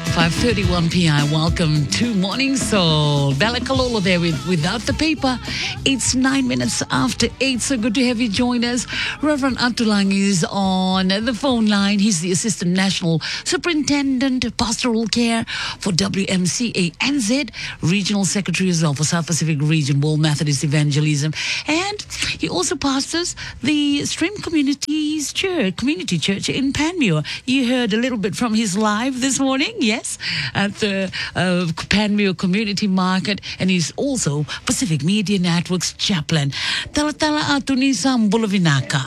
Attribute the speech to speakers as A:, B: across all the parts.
A: 5:31 p.m. Welcome to Morning Soul. Bella Kalolo there with Without the Paper. It's 9 minutes after 8. So good to have you join us. Reverend Atulang is on the phone line. He's the Assistant National Superintendent of Pastoral Care for WMCA NZ, Regional Secretary as well for South Pacific Region, World Methodist Evangelism. And he also pastors the Stream Community Church in Panmure. You heard a little bit from his live this morning, yes, at the Panmure Community Market, and he's also Pacific Media Network's chaplain. Tala atuni sa Bulavinaka.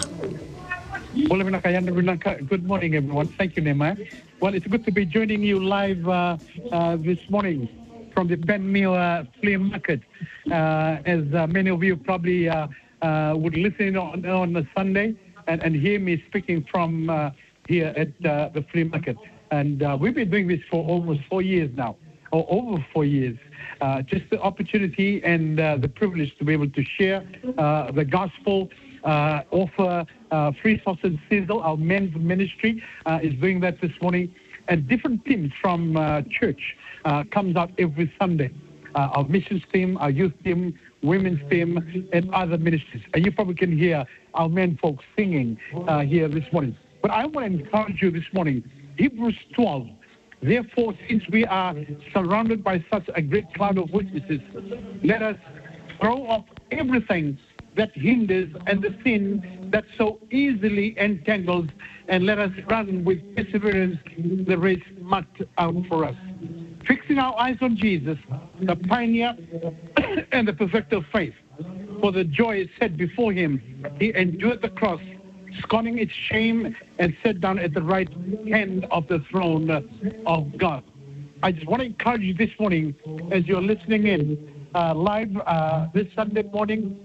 B: Good morning, everyone. Thank you, Nehemiah. Well, it's good to be joining you live this morning from the Panmure Flea Market. As many of you probably would listen on a Sunday and hear me speaking from here at the flea market. And we've been doing this for almost 4 years now, or over 4 years. Just the opportunity and the privilege to be able to share the gospel, offer free sausage sizzle. Our men's ministry is doing that this morning. And different teams from church comes out every Sunday. Our missions team, our youth team, women's team, and other ministries. And you probably can hear our men folks singing here this morning. But I want to encourage you this morning, Hebrews 12. Therefore, since we are surrounded by such a great cloud of witnesses, let us throw off everything that hinders and the sin that so easily entangles, and let us run with perseverance the race marked out for us. Fixing our eyes on Jesus, the pioneer and the perfecter of faith. For the joy set before him, he endured the cross, scorning its shame, and sat down at the right hand of the throne of God. I just want to encourage you this morning, as you're listening in live this Sunday morning.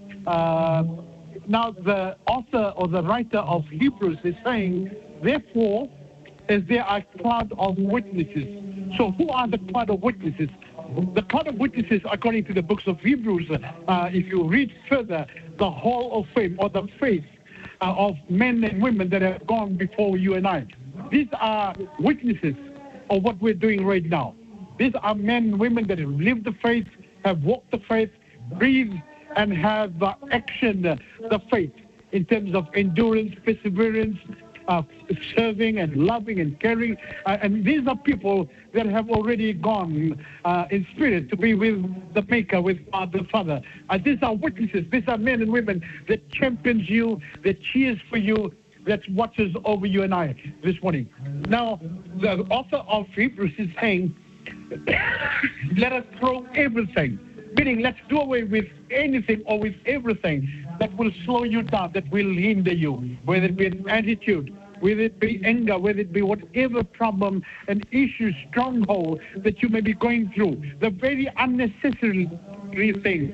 B: Now the author or the writer of Hebrews is saying, therefore, as there are a cloud of witnesses. So who are the cloud of witnesses? The cloud of witnesses, according to the books of Hebrews, if you read further, the hall of fame or the faith of men and women that have gone before you and I. These are witnesses of what we're doing right now. These are men and women that have lived the faith, have walked the faith, breathed, and have actioned the faith in terms of endurance, perseverance, serving and loving and caring. And these are people that have already gone in spirit to be with the Maker, with God the Father. These are witnesses. These are men and women that champions you, that cheers for you, that watches over you and I this morning. Now, the author of Hebrews is saying, let us throw everything. Meaning, let's do away with anything or with everything that will slow you down, that will hinder you, whether it be an attitude, whether it be anger, whether it be whatever problem and issue, stronghold that you may be going through, the very unnecessary things,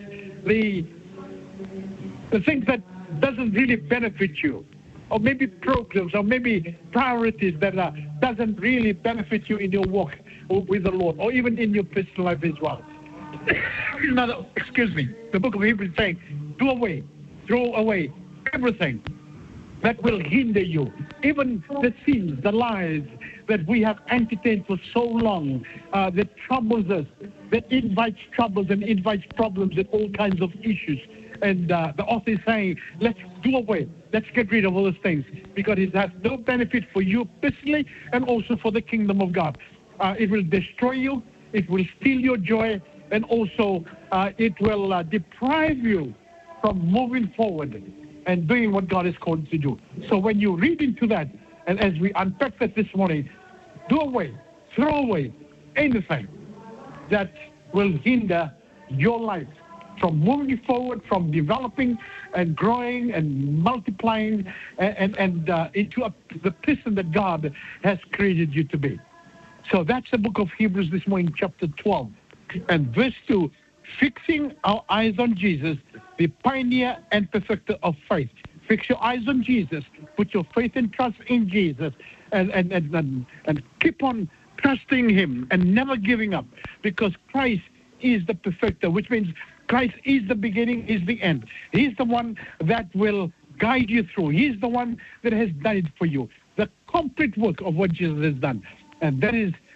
B: the things that doesn't really benefit you, or maybe programs, or maybe priorities that doesn't really benefit you in your walk with the Lord, or even in your personal life as well. Now, the book of Hebrews is saying, throw away everything that will hinder you, even the sins, the lies that we have entertained for so long, that troubles us, that invites troubles and invites problems and all kinds of issues. And the author is saying, let's do away, let's get rid of all those things, because it has no benefit for you personally and also for the kingdom of God. It will destroy you, it will steal your joy, and also it will deprive you from moving forward and doing what God has called you to do. So when you read into that, and as we unpack that this morning, throw away anything that will hinder your life from moving forward, from developing and growing and multiplying and into the person that God has created you to be. So that's the book of Hebrews this morning, chapter 12. And verse 2, fixing our eyes on Jesus, the pioneer and perfecter of faith. Fix your eyes on Jesus. Put your faith and trust in Jesus. And keep on trusting him and never giving up. Because Christ is the perfecter, which means Christ is the beginning, is the end. He's the one that will guide you through. He's the one that has done it for you. The complete work of what Jesus has done. And that is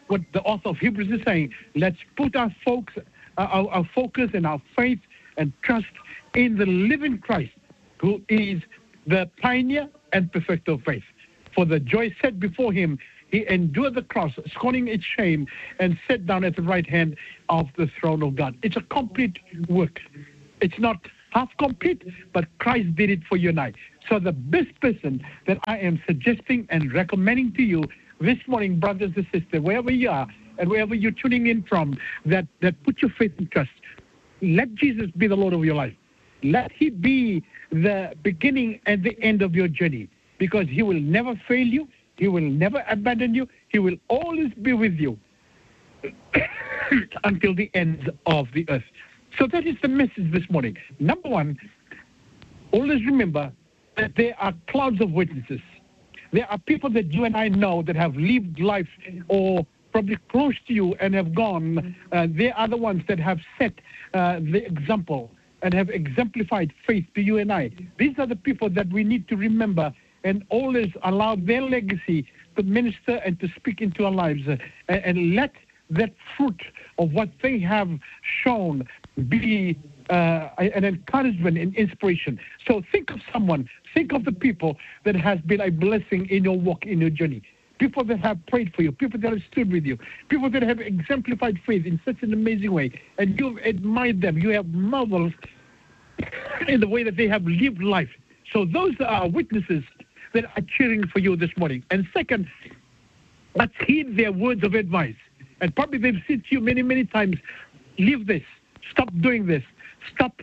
B: what the author of Hebrews is saying. Let's put our focus and our faith and trust in the living Christ, who is the pioneer and perfecter of faith. For the joy set before him, he endured the cross, scorning its shame, and sat down at the right hand of the throne of God. It's a complete work. It's not half complete, but Christ did it for you and I. So the best person that I am suggesting and recommending to you this morning, brothers and sisters, wherever you are and wherever you're tuning in from, that put your faith and trust. Let Jesus be the Lord of your life. Let he be the beginning and the end of your journey, because he will never fail you. He will never abandon you. He will always be with you until the end of the earth. So that is the message this morning. Number one, always remember that there are clouds of witnesses. There are people that you and I know that have lived life or probably close to you and have gone. They are the ones that have set the example and have exemplified faith to you and I. These are the people that we need to remember and always allow their legacy to minister and to speak into our lives, and let that fruit of what they have shown be an encouragement and inspiration. So think of someone, think of the people that has been a blessing in your walk, in your journey. People that have prayed for you, people that have stood with you, people that have exemplified faith in such an amazing way, and you've admired them, you have marveled in the way that they have lived life. So those are witnesses that are cheering for you this morning. And second, let's heed their words of advice. And probably they've said to you many, many times, leave this, stop doing this, stop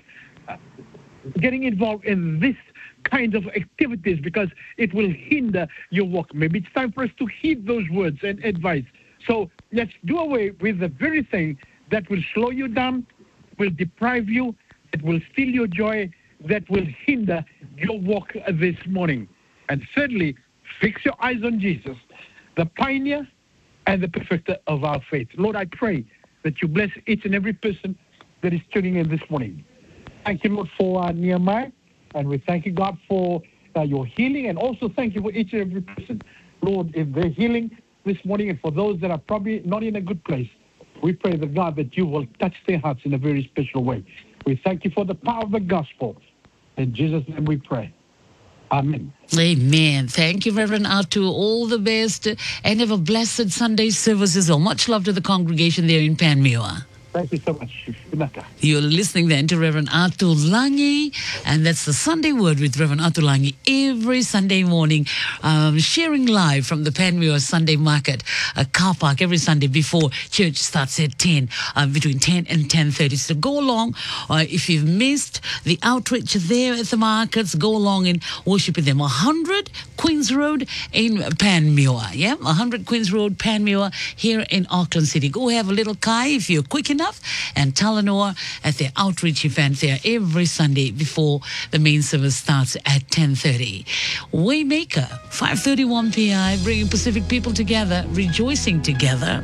B: getting involved in this kind of activities because it will hinder your walk. Maybe it's time for us to heed those words and advice. So let's do away with the very thing that will slow you down, will deprive you, that will steal your joy, that will hinder your walk this morning. And thirdly, fix your eyes on Jesus, the pioneer and the perfecter of our faith. Lord, I pray that you bless each and every person that is tuning in this morning. Thank you, Lord, for Nehemiah, and we thank you, God, for your healing, and also thank you for each and every person, Lord, in their healing this morning, and for those that are probably not in a good place, we pray, that God, that you will touch their hearts in a very special way. We thank you for the power of the gospel. In Jesus' name we pray. Amen.
A: Amen. Thank you, Reverend Atu. All the best, and have a blessed Sunday service as well. Much love to the congregation there in Panmure.
B: Thank you so much.
A: You're listening then to Reverend Atu Langi, and that's the Sunday Word with Reverend Atu Langi every Sunday morning, sharing live from the Panmure Sunday Market car park every Sunday before church starts at 10, between 10 and 10:30. So go along. If you've missed the outreach there at the markets, go along and worship with them. 100 Queens Road in Panmure. Yeah, 100 Queens Road, Panmure, here in Auckland City. Go have a little kai if you're quick enough, and Talanoa at their outreach event there every Sunday before the main service starts at 10:30. Waymaker, 5:31 PI, bringing Pacific people together, rejoicing together,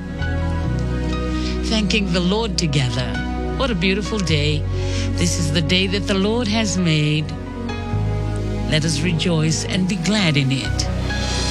A: thanking the Lord together. What a beautiful day. This is the day that the Lord has made. Let us rejoice and be glad in it.